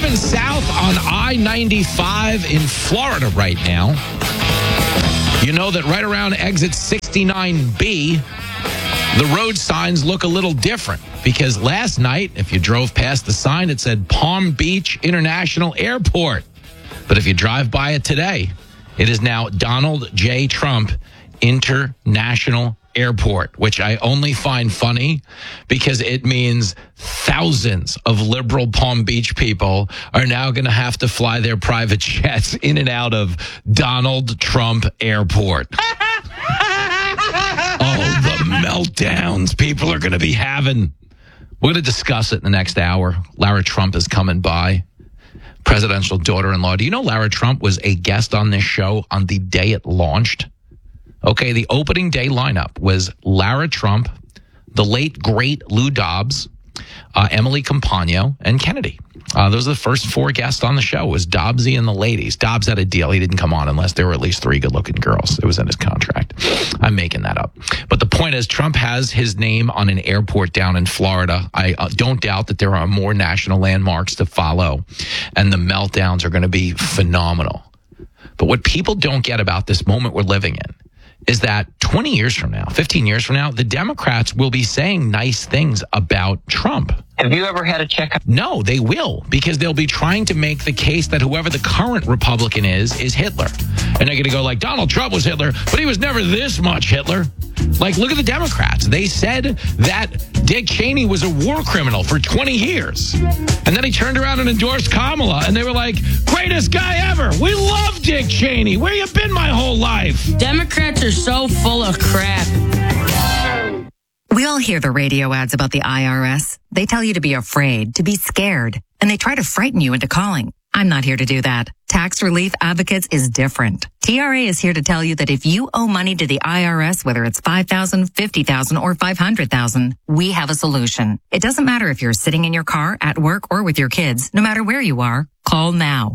going south on I-95 in Florida right now. You know that right around exit 69B, the road signs look a little different because last night, if you drove past the sign, it said Palm Beach International Airport. But if you drive by it today, it is now Donald J. Trump International Airport, which I only find funny because it means thousands of liberal Palm Beach people are now going to have to fly their private jets in and out of Donald Trump Airport. Oh, the meltdowns people are going to be having. We're going to discuss it in the next hour. Lara Trump is coming by. Presidential daughter-in-law. Do you know Lara Trump was a guest on this show on the day it launched? Okay, the opening day lineup was Lara Trump, the late, great Lou Dobbs, Emily Compagno, and Kennedy. Those are the first four guests on the show. It was Dobbsy and the ladies. Dobbs had a deal. He didn't come on unless there were at least three good-looking girls. It was in his contract. I'm making that up. But the point is, Trump has his name on an airport down in Florida. I don't doubt that there are more national landmarks to follow, and the meltdowns are going to be phenomenal. But what people don't get about this moment we're living in is that 20 years from now, 15 years from now, the Democrats will be saying nice things about Trump. Have you ever had a checkup? No, they will, because they'll be trying to make the case that whoever the current Republican is Hitler. And they're going to go like, Donald Trump was Hitler, but he was never this much Hitler. Like, look at the Democrats. They said that Dick Cheney was a war criminal for 20 years. And then he turned around and endorsed Kamala, and they were like, greatest guy ever. We love Dick Cheney. Where you been my whole life? Democrats are so full of crap. We all hear the radio ads about the IRS. They tell you to be afraid, to be scared, and they try to frighten you into calling. I'm not here to do that. Tax Relief Advocates is different. TRA is here to tell you that if you owe money to the IRS, whether it's $5,000, $50,000, or $500,000, we have a solution. It doesn't matter if you're sitting in your car, at work, or with your kids. No matter where you are, call now.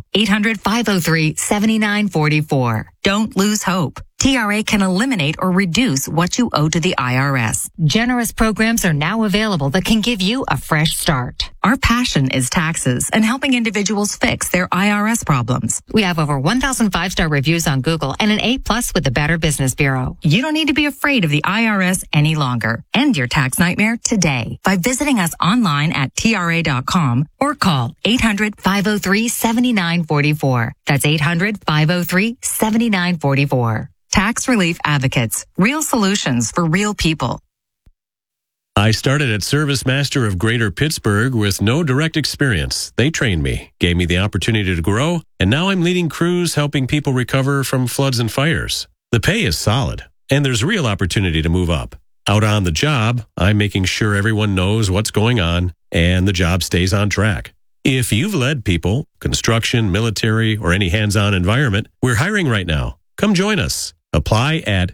800-503-7944. Don't lose hope. TRA can eliminate or reduce what you owe to the IRS. Generous programs are now available that can give you a fresh start. Our passion is taxes and helping individuals fix their IRS problems. We have over 1,000 5-star reviews on Google and an A+ with the Better Business Bureau. You don't need to be afraid of the IRS any longer. End your tax nightmare today by visiting us online at TRA.com or call 800-503-7944. That's 800-503-7944. Tax Relief Advocates. Real solutions for real people. I started at Service Master of Greater Pittsburgh with no direct experience. They trained me, gave me the opportunity to grow, and now I'm leading crews helping people recover from floods and fires. The pay is solid, and there's real opportunity to move up. Out on the job, I'm making sure everyone knows what's going on and the job stays on track. If you've led people, construction, military, or any hands-on environment, we're hiring right now. Come join us. Apply at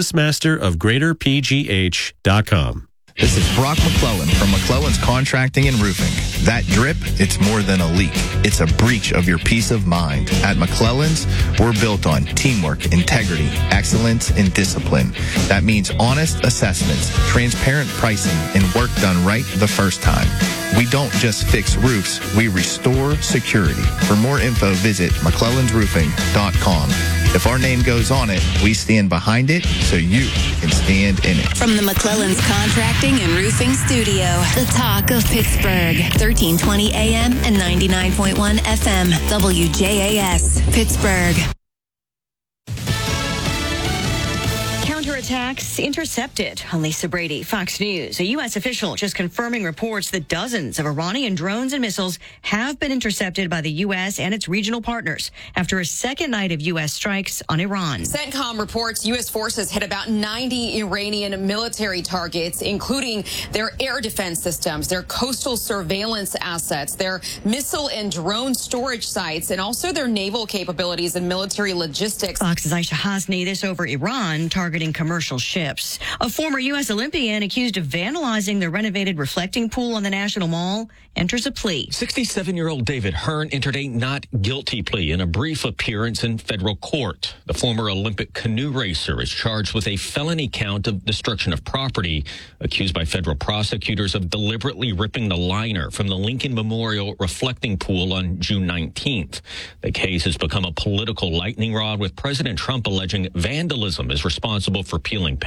servicemasterofgreaterpgh.com. This is Brock McClellan from McClellan's Contracting and Roofing. That drip, it's more than a leak. It's a breach of your peace of mind. At McClellan's, we're built on teamwork, integrity, excellence, and discipline. That means honest assessments, transparent pricing, and work done right the first time. We don't just fix roofs, we restore security. For more info, visit McClellan'sRoofing.com. If our name goes on it, we stand behind it so you can stand in it. From the McClellan's Contracting and Roofing Studio, the talk of Pittsburgh, 1320 AM and 99.1 FM, WJAS, Pittsburgh. Counterattacks intercepted. On Lisa Brady, Fox News. A U.S. official just confirming reports that dozens of Iranian drones and missiles have been intercepted by the U.S. and its regional partners after a second night of U.S. strikes on Iran. CENTCOM reports U.S. forces hit about 90 Iranian military targets, including their air defense systems, their coastal surveillance assets, their missile and drone storage sites, and also their naval capabilities and military logistics. Fox's Aisha Hasni, this over Iran targeting commercial commercial ships. A former U.S. Olympian accused of vandalizing the renovated reflecting pool on the National Mall enters a plea. 67-year-old David Hearn entered a not guilty plea in a brief appearance in federal court. The former Olympic canoe racer is charged with a felony count of destruction of property, accused by federal prosecutors of deliberately ripping the liner from the Lincoln Memorial reflecting pool on June 19th. The case has become a political lightning rod, with President Trump alleging vandalism is responsible for peeling